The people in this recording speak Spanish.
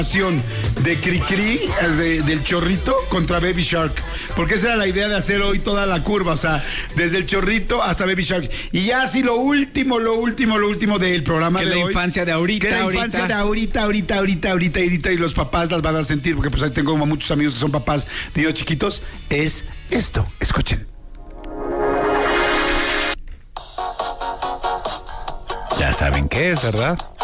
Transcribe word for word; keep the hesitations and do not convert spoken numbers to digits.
de Cricri, de, del chorrito contra Baby Shark, porque esa era la idea de hacer hoy toda la curva, o sea, desde el chorrito hasta Baby Shark, y ya así lo último, lo último, lo último del programa que de la hoy, infancia de ahorita, que la ahorita. infancia de ahorita, ahorita, ahorita, ahorita, ahorita, y los papás las van a sentir, porque pues ahí tengo como muchos amigos que son papás de niños chiquitos, es esto, escuchen. Ya saben qué es, ¿verdad?